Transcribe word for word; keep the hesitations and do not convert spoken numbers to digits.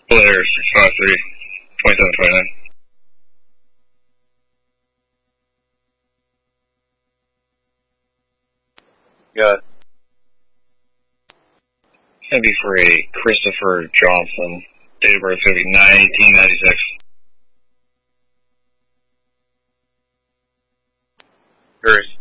Blair six five three, twenty-seven twenty-nine. Got it's going to be for a Christopher Johnson. Date of birth is going to be nineteen ninety-six. Great.